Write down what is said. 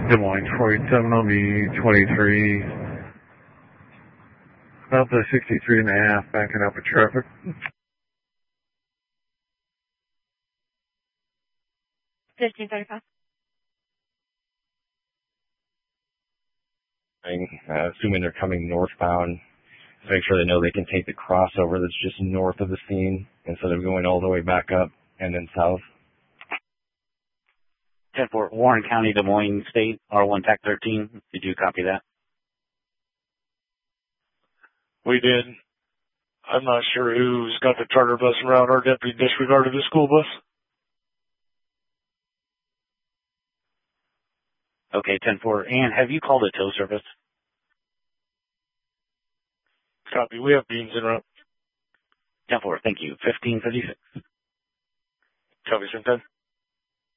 Des Moines 47 on the 23. About the 63 and a half, backing up with traffic. Assuming they're coming northbound, make sure they know they can take the crossover that's just north of the scene instead of going all the way back up and then south. 10-4, Warren County, Des Moines State, R1 TAC 13. Did you copy that? We did. I'm not sure who's got the charter bus around. Our deputy disregarded the school bus. Okay, 10-4. And have you called a tow service? Copy. We have beans en route. 10-4, thank you. 1556. Copy, 10.